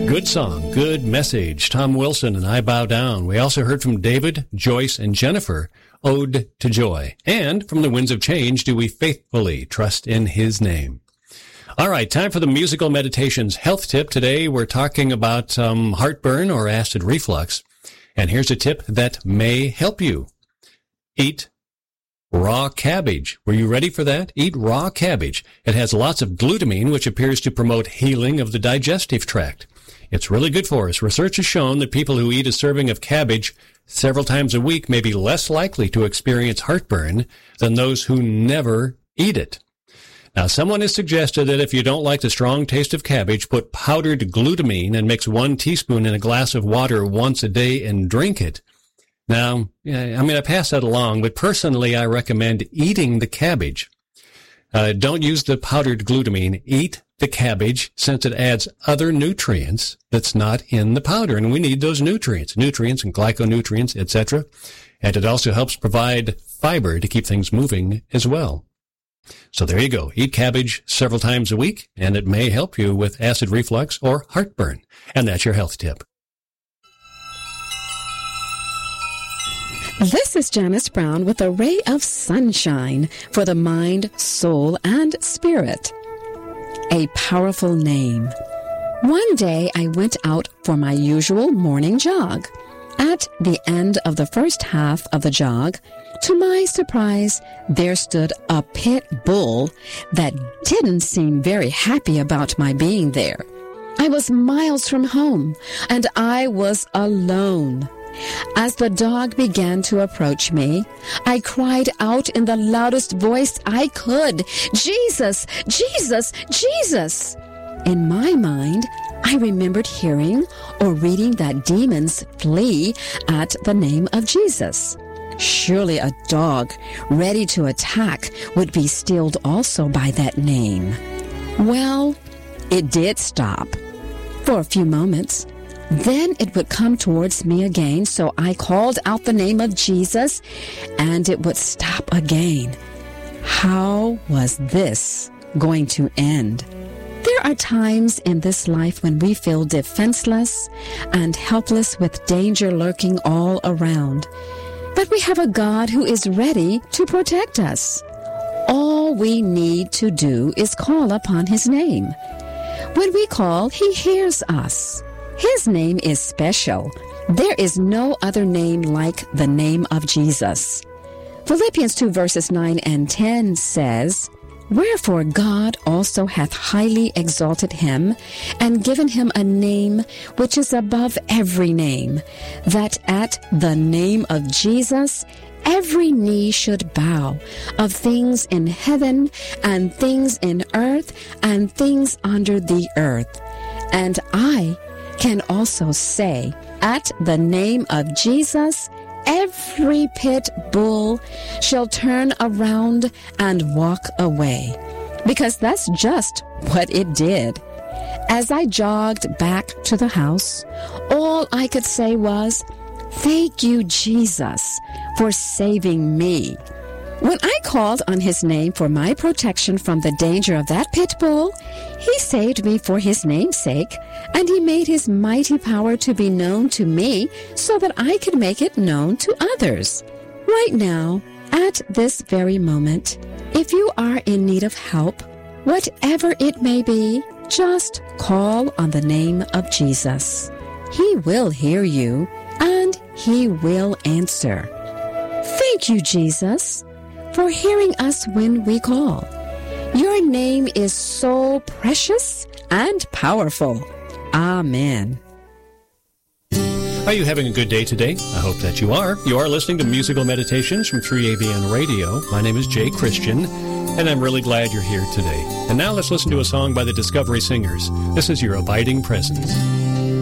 Good song, good message. Tom Wilson and I Bow Down. We also heard from David, Joyce, and Jennifer, Ode to Joy. And from the Winds of Change, Do We Faithfully Trust in His Name? All right, time for the Musical Meditations health tip. Today we're talking about heartburn or acid reflux. And here's a tip that may help you. Eat raw cabbage. Were you ready for that? Eat raw cabbage. It has lots of glutamine, which appears to promote healing of the digestive tract. It's really good for us. Research has shown that people who eat a serving of cabbage several times a week may be less likely to experience heartburn than those who never eat it. Now, someone has suggested that if you don't like the strong taste of cabbage, put powdered glutamine and mix 1 teaspoon in a glass of water once a day and drink it. Now, I'm going to pass that along, but personally, I recommend eating the cabbage. Don't use the powdered glutamine. Eat the cabbage since it adds other nutrients that's not in the powder, and we need those nutrients and glyconutrients, etc. And it also helps provide fiber to keep things moving as well. So there you go. Eat cabbage several times a week, and it may help you with acid reflux or heartburn. And that's your health tip. This is Janice Brown with a ray of sunshine for the mind, soul, and spirit. A powerful name. One day I went out for my usual morning jog. At the end of the first half of the jog, to my surprise, there stood a pit bull that didn't seem very happy about my being there. I was miles from home, and I was alone. As the dog began to approach me, I cried out in the loudest voice I could, "Jesus! Jesus! Jesus!" In my mind, I remembered hearing or reading that demons flee at the name of Jesus. Surely a dog ready to attack would be stilled also by that name. Well, it did stop for a few moments. Then it would come towards me again, so I called out the name of Jesus, and it would stop again. How was this going to end? There are times in this life when we feel defenseless and helpless with danger lurking all around. But we have a God who is ready to protect us. All we need to do is call upon His name. When we call, He hears us. His name is special. There is no other name like the name of Jesus. Philippians 2 verses 9 and 10 says, "Wherefore God also hath highly exalted him, and given him a name which is above every name, that at the name of Jesus every knee should bow, of things in heaven, and things in earth, and things under the earth. And I can also say, at the name of Jesus, every pit bull shall turn around and walk away." Because that's just what it did. As I jogged back to the house, all I could say was, "Thank you, Jesus, for saving me." When I called on His name for my protection from the danger of that pit bull, He saved me for His name's sake, and He made His mighty power to be known to me so that I could make it known to others. Right now, at this very moment, if you are in need of help, whatever it may be, just call on the name of Jesus. He will hear you, and He will answer. Thank you, Jesus, for hearing us when we call. Your name is so precious and powerful. Amen. Are you having a good day today? I hope that you are. You are listening to Musical Meditations from 3ABN Radio. My name is Jay Christian, and I'm really glad you're here today. And now let's listen to a song by the Discovery Singers. This is Your Abiding Presence.